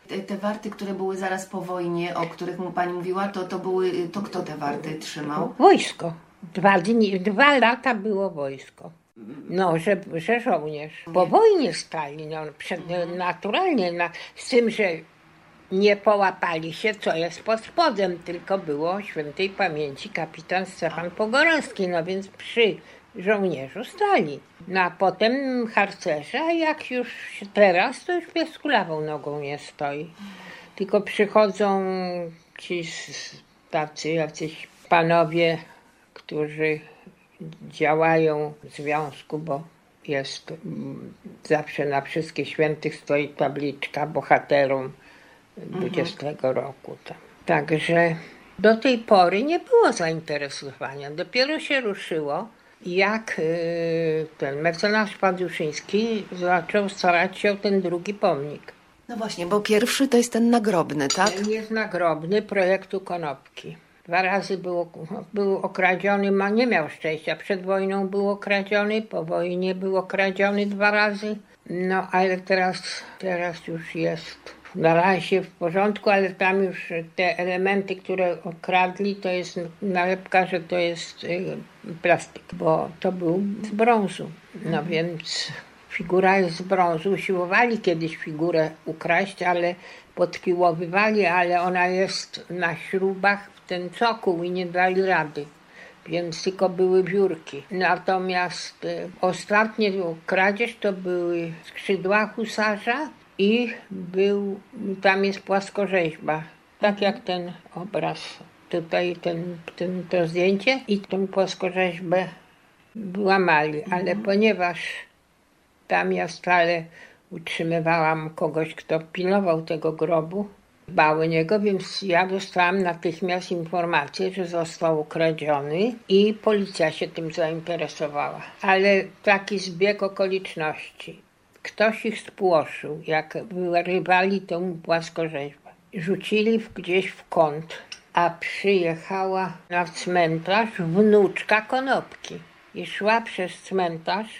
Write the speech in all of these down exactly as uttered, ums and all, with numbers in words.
Te, te warty, które były zaraz po wojnie, o których mu pani mówiła, to, to były, to kto te warty trzymał? Wojsko. Dwa dni, dwa lata było wojsko. No, że, że żołnierz. Po wojnie stali, no, przed, naturalnie, na, z tym, że nie połapali się, co jest pod spodem, tylko było świętej pamięci kapitan Stefan Pogorowski, no więc przy żołnierzu stali. No a potem harcerze, a jak już teraz, to już pies kulawą nogą nie stoi. Tylko przychodzą ci tacy jacyś panowie, którzy działają w związku, bo jest zawsze na wszystkich świętych stoi tabliczka bohaterom dwudziestego roku. Tam. Także do tej pory nie było zainteresowania. Dopiero się ruszyło, jak ten mecenas Paduszyński zaczął starać się o ten drugi pomnik. No właśnie, bo pierwszy to jest ten nagrobny, tak? Ten jest nagrobny projektu Konopki. Dwa razy był, był okradziony, ma, nie miał szczęścia. Przed wojną był okradziony, po wojnie był okradziony dwa razy. No ale teraz, teraz już jest na razie w porządku, ale tam już te elementy, które okradli, to jest nalepka, że to jest y, plastik, bo to był z brązu. No więc figura jest z brązu. Usiłowali kiedyś figurę ukraść, ale podpiłowywali, ale ona jest na śrubach w ten cokół i nie dali rady. Więc tylko były biurki. Natomiast y, ostatnie kradzież to były skrzydła husarza i był, tam jest płaskorzeźba. Tak jak ten obraz. Tutaj ten, ten, to zdjęcie i tę płaskorzeźbę łamali. Ale ponieważ tam ja stale utrzymywałam kogoś, kto pilnował tego grobu, dbał o niego, więc ja dostałam natychmiast informację, że został ukradziony i policja się tym zainteresowała. Ale taki zbieg okoliczności. Ktoś ich spłoszył, jak wyrywali tą płaskorzeźbę. Rzucili w, gdzieś w kąt, a przyjechała na cmentarz wnuczka Konopki. I szła przez cmentarz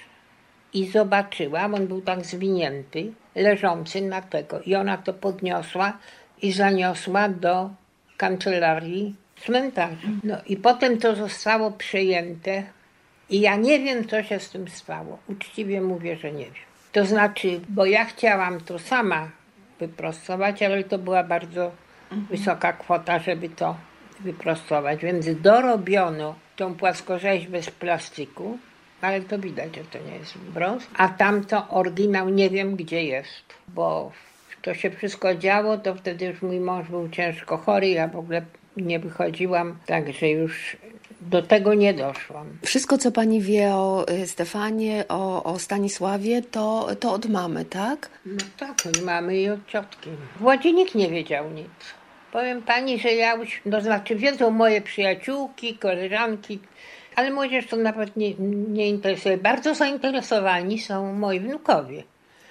i zobaczyła, on był tak zwinięty, leżący na tego. I ona to podniosła i zaniosła do kancelarii cmentarza. No i potem to zostało przejęte i ja nie wiem, co się z tym stało. Uczciwie mówię, że nie wiem. To znaczy, bo ja chciałam to sama wyprostować, ale to była bardzo wysoka kwota, żeby to wyprostować. Więc dorobiono tą płaskorzeźbę z plastiku, ale to widać, że to nie jest brąz. A tamto oryginał nie wiem, gdzie jest, bo to się wszystko działo, to wtedy już mój mąż był ciężko chory, ja w ogóle nie wychodziłam, także już do tego nie doszłam. Wszystko, co pani wie o Stefanie, o, o Stanisławie, to, to od mamy, tak? No tak, od mamy i od ciotki. W Łodzi nikt nie wiedział nic. Powiem pani, że ja już, to znaczy wiedzą moje przyjaciółki, koleżanki, ale młodzież to nawet nie, nie interesuje. Bardzo zainteresowani są moi wnukowie.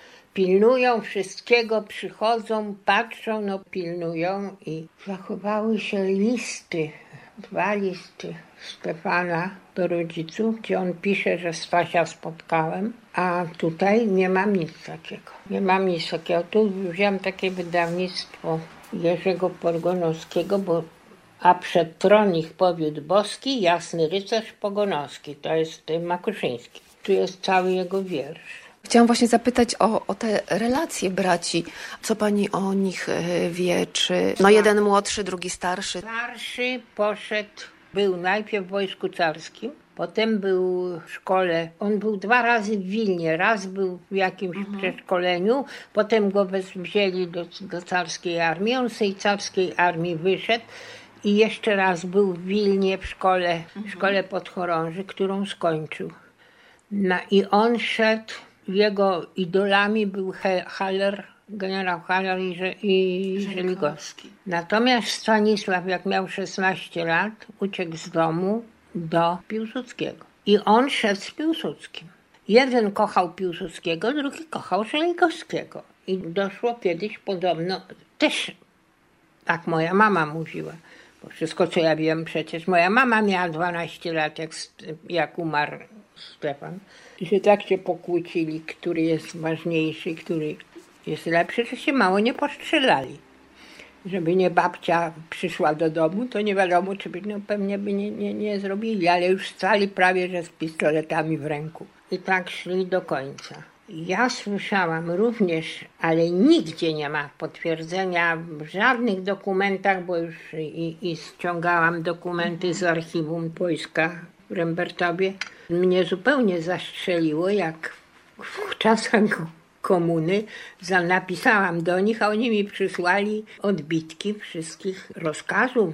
Pilnują wszystkiego, przychodzą, patrzą, no pilnują i zachowały się listy, dwa listy Stefana do rodziców, gdzie on pisze, że Stasia spotkałem, a tutaj nie mam nic takiego. Nie mam nic takiego. Tu wziąłem takie wydawnictwo Jerzego Pogonowskiego, bo a przed tron ich powiódł boski, jasny rycerz Pogonowski, to jest Makuszyński. Tu jest cały jego wiersz. Chciałam właśnie zapytać o, o te relacje braci. Co pani o nich wie? Czy no jeden młodszy, drugi starszy? Starszy poszedł, był najpierw w wojsku carskim, potem był w szkole. On był dwa razy w Wilnie. Raz był w jakimś mhm. przeszkoleniu, potem go wzięli do, do carskiej armii. On z tej carskiej armii wyszedł i jeszcze raz był w Wilnie w szkole, mhm. w szkole podchorąży, którą skończył. No i on szedł. Jego idolami był Haller, generał Haller i, i Żeligowski. Natomiast Stanisław, jak miał szesnaście lat, uciekł z domu do Piłsudskiego. I on szedł z Piłsudskim. Jeden kochał Piłsudskiego, drugi kochał Żeligowskiego. I doszło kiedyś podobno, też tak moja mama mówiła, bo wszystko co ja wiem, przecież moja mama miała dwanaście lat, jak, jak umarł Stefan. I że tak się pokłócili, który jest ważniejszy, który jest lepszy, że się mało nie postrzelali. Żeby nie babcia przyszła do domu, to nie wiadomo, czy by, no pewnie by nie, nie, nie zrobili, ale już stali prawie, że z pistoletami w ręku. I tak szli do końca. Ja słyszałam również, ale nigdzie nie ma potwierdzenia w żadnych dokumentach, bo już i, i ściągałam dokumenty z archiwum wojska w Rembertowie. Mnie zupełnie zastrzeliło, jak w czasach komuny napisałam do nich, a oni mi przysłali odbitki wszystkich rozkazów,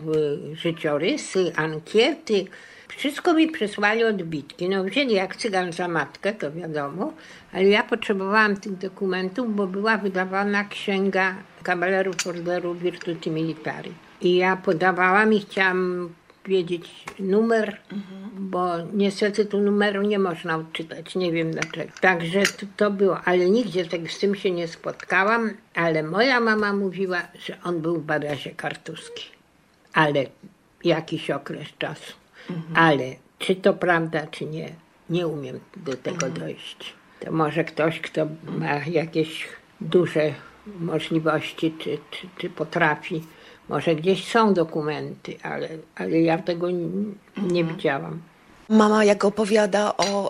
życiorysy, ankiety. Wszystko mi przysłali odbitki. No wzięli jak cygan za matkę, to wiadomo, ale ja potrzebowałam tych dokumentów, bo była wydawana księga kawalerów Orderu Virtuti Militari. I ja podawałam i chciałam wiedzieć numer, mhm. bo niestety tu numeru nie można odczytać, nie wiem dlaczego. Także to, to było, ale nigdzie tak z tym się nie spotkałam, ale moja mama mówiła, że on był w barazie Kartuskim. Ale jakiś okres czasu. Mhm. Ale czy to prawda, czy nie, nie umiem do tego mhm. dojść. To może ktoś, kto ma jakieś duże możliwości, czy, czy, czy potrafi. Może gdzieś są dokumenty, ale, ale ja tego nie, nie mhm. widziałam. Mama jak opowiada o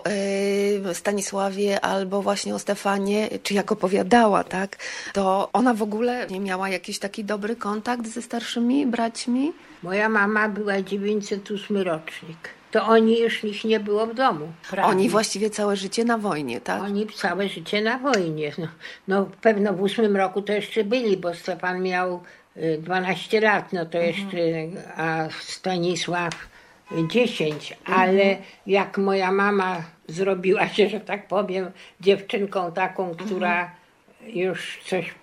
y, Stanisławie albo właśnie o Stefanie, czy jak opowiadała, tak, to ona w ogóle nie miała jakiś taki dobry kontakt ze starszymi braćmi? Moja mama była dziewięćset ósmy rocznik. To oni już ich nie było w domu. Prawie. Oni właściwie całe życie na wojnie, tak? Oni całe życie na wojnie. No, no pewno w ósmym roku to jeszcze byli, bo Stefan miał dwanaście lat, no to jeszcze, a Stanisław dziesięć, ale jak moja mama zrobiła się, że tak powiem, dziewczynką taką, która już coś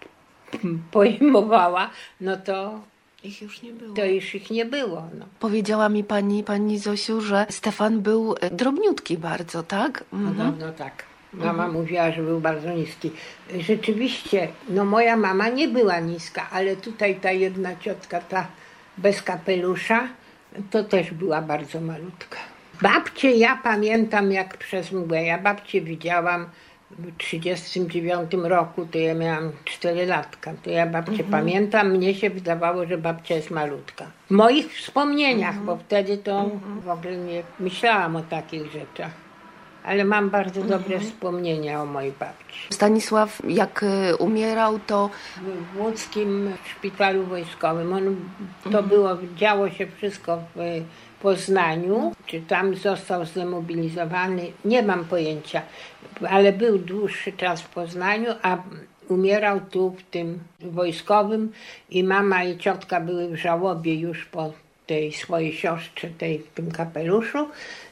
pojmowała, no to ich już nie było. To już ich nie było. No. Powiedziała mi pani, pani Zosiu, że Stefan był drobniutki bardzo, tak? Mhm. No, no tak. Mama mhm. mówiła, że był bardzo niski. Rzeczywiście, no moja mama nie była niska, ale tutaj ta jedna ciotka, ta bez kapelusza, to też była bardzo malutka. Babcię ja pamiętam jak przez mgłę. Ja babcię widziałam w trzydziestym dziewiątym roku, to ja miałam cztery latka. To ja babcię mhm. pamiętam, mnie się wydawało, że babcia jest malutka. W moich wspomnieniach, mhm. bo wtedy to mhm. w ogóle nie myślałam o takich rzeczach. Ale mam bardzo dobre mhm. wspomnienia o mojej babci. Stanisław, jak umierał, to w łódzkim szpitalu wojskowym. On, to mhm. było, działo się wszystko w Poznaniu. Czy tam został zdemobilizowany? Nie mam pojęcia. Ale był dłuższy czas w Poznaniu, a umierał tu w tym wojskowym i mama i ciotka były w żałobie już po tej swojej siostrze, tej w tym kapeluszu.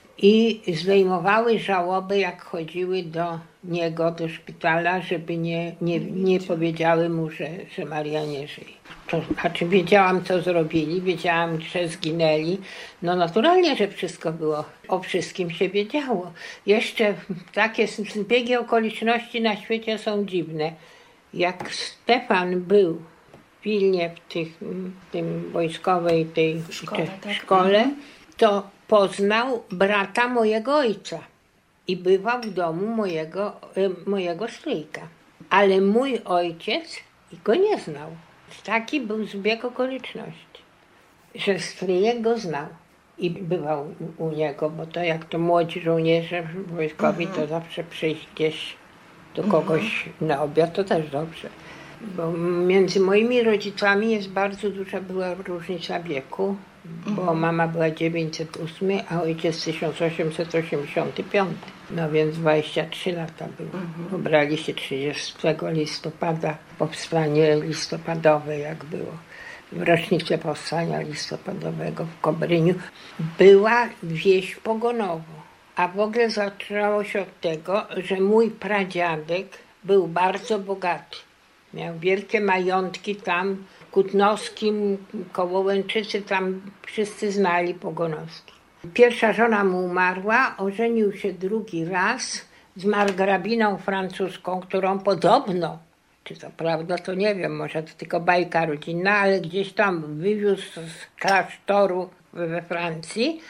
I zdejmowały żałobę, jak chodziły do niego, do szpitala, żeby nie, nie, nie powiedziały mu, że, że Maria nie żyje. To znaczy wiedziałam, co zrobili, wiedziałam, że zginęli. No naturalnie, że wszystko było, o wszystkim się wiedziało. Jeszcze takie zbiegi okoliczności na świecie są dziwne. Jak Stefan był w Wilnie, w, tych, w tym wojskowej tej szkole, te, tak? szkole to poznał brata mojego ojca i bywał w domu mojego, mojego stryjka. Ale mój ojciec go nie znał. Taki był zbieg okoliczności, że stryjek go znał i bywał u, u niego, bo to jak to młodzi żołnierze wojskowi, to zawsze przyjść gdzieś do kogoś na obiad, to też dobrze. Bo między moimi rodzicami jest bardzo duża była różnica wieku, bo mhm. mama była dziewięćset ósmy, a ojciec tysiąc osiemset osiemdziesiąty piąty. No więc dwadzieścia trzy lata było. Mhm. Pobrali się trzydziestego listopada, powstanie listopadowe jak było. W rocznicę powstania listopadowego w Kobryniu była wieś Pogonowo. A w ogóle zaczęło się od tego, że mój pradziadek był bardzo bogaty. Miał wielkie majątki tam w Kutnowskim, koło Łęczycy, tam wszyscy znali Pogonowski. Pierwsza żona mu umarła, ożenił się drugi raz z margrabiną francuską, którą podobno, czy to prawda, to nie wiem, może to tylko bajka rodzinna, ale gdzieś tam wywiózł z klasztoru we Francji.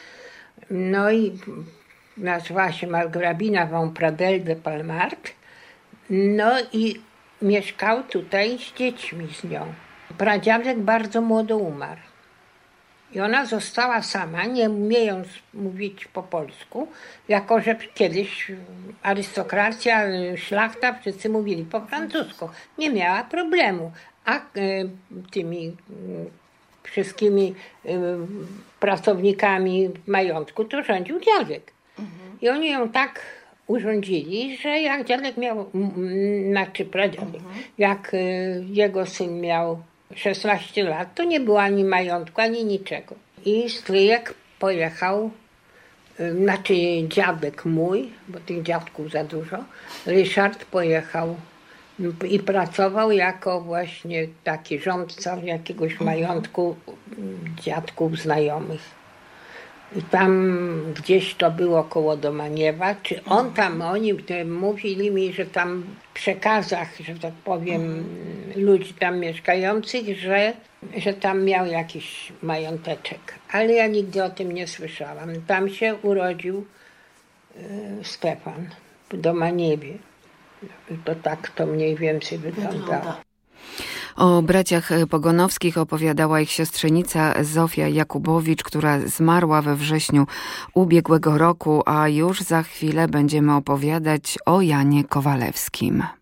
No i nazywała się margrabina von Pradel de Palmart. No i mieszkał tutaj z dziećmi z nią. Pradziadek bardzo młodo umarł. I ona została sama, nie umiejąc mówić po polsku, jako że kiedyś arystokracja, szlachta, wszyscy mówili po francusku. Nie miała problemu. A y, tymi y, wszystkimi y, pracownikami majątku to rządził dziadek. Mhm. I oni ją tak urządzili, że jak dziadek miał, m, znaczy pradziadek, mhm. jak y, jego syn miał szesnaście lat, to nie było ani majątku, ani niczego. I stryjek pojechał, y, znaczy dziadek mój, bo tych dziadków za dużo, Ryszard pojechał i pracował jako właśnie taki rządca jakiegoś mhm. majątku dziadków znajomych. I tam gdzieś to było koło Domaniewa, czy on tam, oni mówili mi, że tam w przekazach, że tak powiem, mhm. ludzi tam mieszkających, że, że tam miał jakiś mająteczek. Ale ja nigdy o tym nie słyszałam. Tam się urodził y, Stefan w Domaniewie. I to tak to mniej więcej wyglądało. O braciach Pogonowskich opowiadała ich siostrzenica Zofia Jakubowicz, która zmarła we wrześniu ubiegłego roku, a już za chwilę będziemy opowiadać o Janie Kowalewskim.